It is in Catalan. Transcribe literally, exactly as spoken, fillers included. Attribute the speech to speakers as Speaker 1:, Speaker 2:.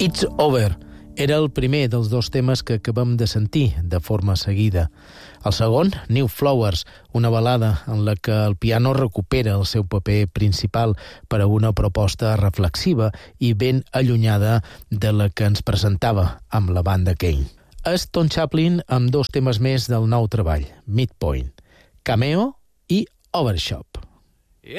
Speaker 1: It's Over era el primer dels dos temes que acabem de sentir de forma seguida. El segon, New Flowers, una balada en la que el piano recupera el seu paper principal per a una proposta reflexiva i ben allunyada de la que ens presentava amb la banda Kane. És Tom Chaplin amb dos temes més del nou treball, Midpoint, Cameo i Overshop.